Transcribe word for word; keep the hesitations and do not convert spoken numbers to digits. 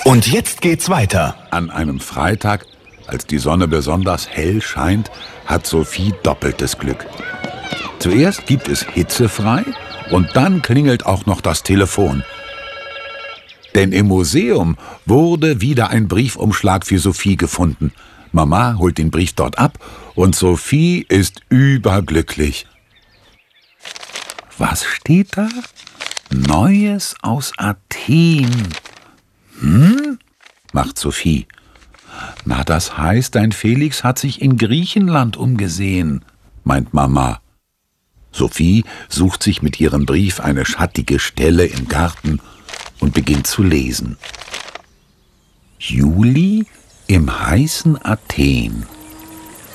Und jetzt geht's weiter. An einem Freitag, als die Sonne besonders hell scheint, hat Sophie doppeltes Glück. Zuerst gibt es hitzefrei und dann klingelt auch noch das Telefon. Denn im Museum wurde wieder ein Briefumschlag für Sophie gefunden. Mama holt den Brief dort ab und Sophie ist überglücklich. Was steht da? Neues aus Athen. Hm? Macht Sophie. Na, das heißt, dein Felix hat sich in Griechenland umgesehen, meint Mama. Sophie sucht sich mit ihrem Brief eine schattige Stelle im Garten und beginnt zu lesen. Juli im heißen Athen.